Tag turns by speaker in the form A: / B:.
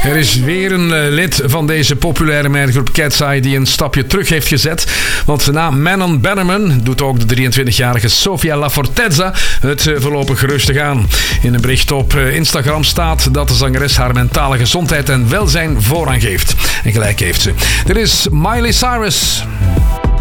A: Er is weer een lid van deze populaire meisjesgroep Cat's Eye die een stapje terug heeft gezet. Want na Manon Bannerman doet ook de 23-jarige Sofia Lafortezza het voorlopig rustig aan. In een bericht op Instagram staat dat de zangeres haar mentale gezondheid en welzijn voorrang geeft. En gelijk heeft ze. Er is Miley Cyrus.